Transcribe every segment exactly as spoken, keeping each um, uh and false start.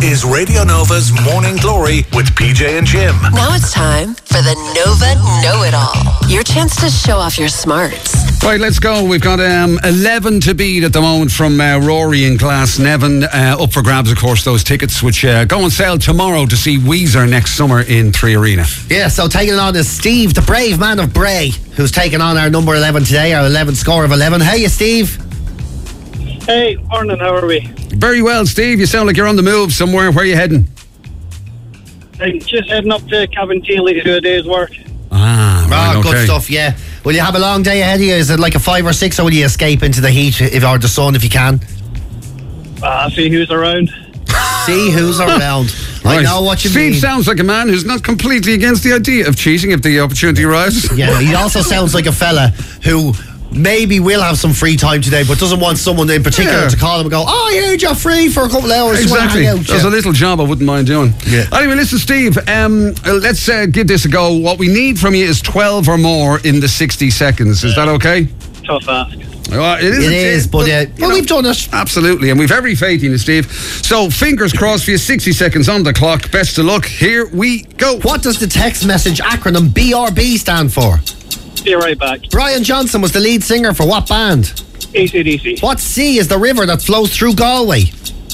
is Radio Nova's Morning Glory with P J and Jim. Now it's time for the Nova Know-It-All. Your chance to show off your smarts. Right, let's go. We've got um, eleven to beat at the moment from uh, Rory and Glasnevin. Uh, up for grabs, of course, those tickets, which uh, go on sale tomorrow to see Weezer next summer in Three Arena. Yeah, so taking it on is Steve, the brave man of Bray, who's taking on our number eleven today, our eleventh score of eleven. Hey, you, Steve. Hey, morning, how are we? Very well, Steve. You sound like you're on the move somewhere. Where are you heading? I'm just heading up to Cabinteely to do a day's work. Ah, right, oh, okay. Good stuff, yeah. Will you have a long day ahead of you? Is it like a five or six, or will you escape into the heat if, or the sun if you can? Uh, see who's around. See who's around. Right. I know what you Steve mean. Steve sounds like a man who's not completely against the idea of cheating if the opportunity arises. Yeah, he also sounds like a fella who maybe will have some free time today, but doesn't want someone in particular Yeah. to call him and go, oh, I heard you're free for a couple of hours. Exactly. Out, There's yeah. a little job I wouldn't mind doing. Yeah. Anyway, listen, Steve, um, uh, let's uh, give this a go. What we need from you is twelve or more in the sixty seconds. Is that okay? Tough ask. Well, it is, It is, but, uh, you well, know, we've done it. Absolutely, and we've every faith in you, Steve. So, fingers crossed for you, sixty seconds on the clock. Best of luck. Here we go. What does the text message acronym B R B stand for? Be right back. Brian Johnson was the lead singer for what band? A C D C. What sea is the river that flows through Galway?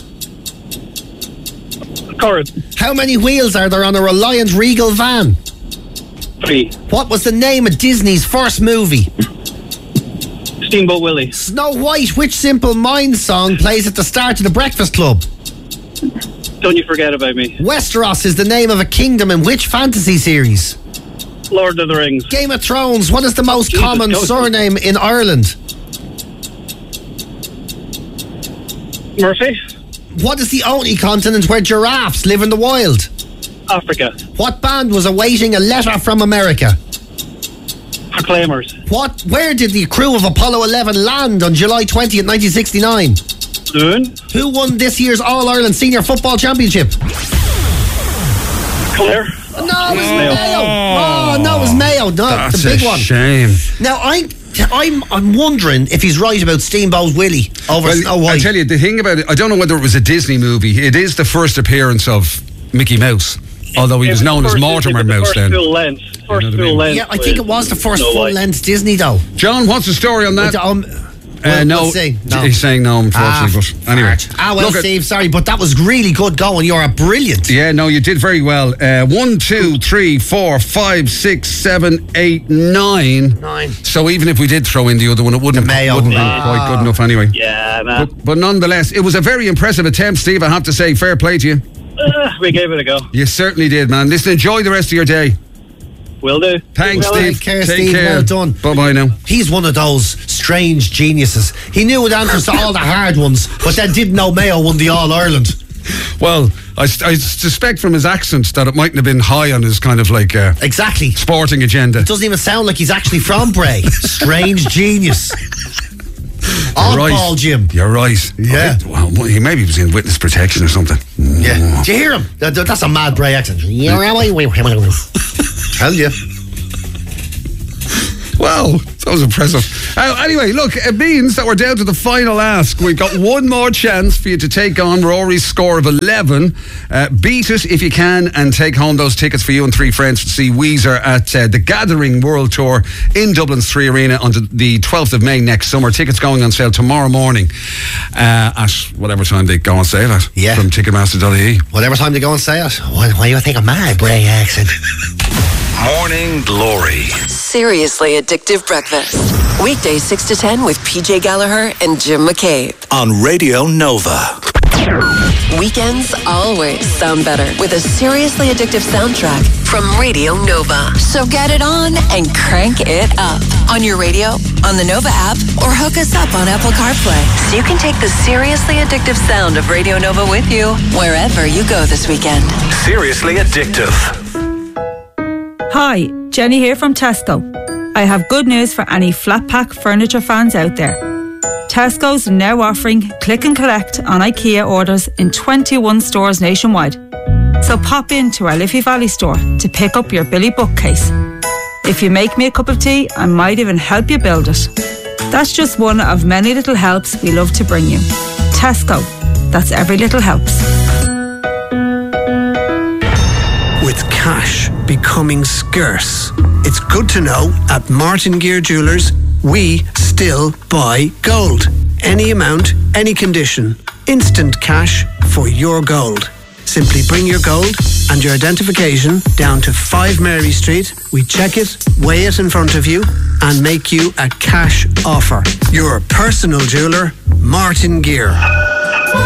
Corrib. How many wheels are there on a Reliant Regal van? Three. What was the name of Disney's first movie? Steamboat Willie. Snow White, which Simple Minds song plays at the start of The Breakfast Club? Don't you forget about me. Westeros is the name of a kingdom in which fantasy series? Lord of the Rings. Game of Thrones, what is the most Jesus, common go- surname in Ireland? Murphy. What is the only continent where giraffes live in the wild? Africa. What band was awaiting a letter from America? Proclaimers. What? Where did the crew of Apollo eleven land on July twentieth, nineteen sixty-nine? Soon. Who won this year's All-Ireland Senior Football Championship? Claire. No, it was Mayo. Mayo. Oh, no, it was Mayo. No, That's the big a one. shame. Now, I, I'm I'm wondering if he's right about Steamboat Willie over Well, Snow I White. tell you, the thing about it, I don't know whether it was a Disney movie. It is the first appearance of Mickey Mouse, although he It was known the as first- Mortimer it was the Mouse first then. Full length. First what I full mean? length. Yeah, I think it was the first Snow White. full-length Disney, though. John, what's the story on that? But, um, Uh, we'll- no, we'll see. No. he's saying no, unfortunately. Ah, but anyway, fart. Ah, well, Look at- Steve, sorry, but that was really good going. You're a brilliant. yeah, no, you did very well. Uh, one, two, three, four, five, six, seven, eight, nine. Nine. So even if we did throw in the other one, it wouldn't, The Mayo. wouldn't be Ah. quite good enough anyway. Yeah, man. But, but nonetheless, it was a very impressive attempt, Steve. I have to say, fair play to you. Uh, we gave it a go. You certainly did, man. Listen, enjoy the rest of your day. Will do. Thanks, Well, Steve. Take care, Take Steve. care. Well done. Bye-bye now. He's one of those strange geniuses. He knew the answers to all the hard ones, but then didn't know Mayo won the All-Ireland. Well, I, I suspect from his accent that it mightn't have been high on his kind of like uh, Exactly. sporting agenda. Doesn't even sound like he's actually from Bray. Strange genius. You're right. Oddball, Jim. You're right. Yeah. Okay, well, he maybe was in witness protection or something. Yeah. Do you hear him? That- That's a mad Bray accent. Tell you. Wow, that was impressive. Uh, anyway, look, it means that we're down to the final ask. We've got one more chance for you to take on Rory's score of eleven. Uh, beat it if you can and take home those tickets for you and three friends to see Weezer at uh, the Gathering World Tour in Dublin's Three Arena on the twelfth of May next summer. Tickets going on sale tomorrow morning uh, at whatever time they go on sale at. Yeah. From Ticketmaster dot I E. Whatever time they go and say it. Why, why do you think of my Bray accent? Morning Glory. Seriously Addictive Breakfast. Weekdays six to ten with P J Gallagher and Jim McCabe. On Radio Nova. Weekends always sound better with a seriously addictive soundtrack from Radio Nova. So get it on and crank it up. On your radio, on the Nova app, or hook us up on Apple CarPlay. So you can take the seriously addictive sound of Radio Nova with you wherever you go this weekend. Seriously Addictive. Hi, Jenny here from Tesco. I have good news for any flat pack furniture fans out there. Tesco's now offering click and collect on IKEA orders in twenty-one stores nationwide. So pop into our Liffey Valley store to pick up your Billy bookcase. If you make me a cup of tea, I might even help you build it. That's just one of many little helps we love to bring you. Tesco, that's every little helps. cash becoming scarce? It's good to know at Martin Gear Jewelers, we still buy gold. Any amount, any condition. Instant cash for your gold. Simply bring your gold and your identification down to five Mary Street. We check it, weigh it in front of you and make you a cash offer. Your personal jeweller, Martin Gear.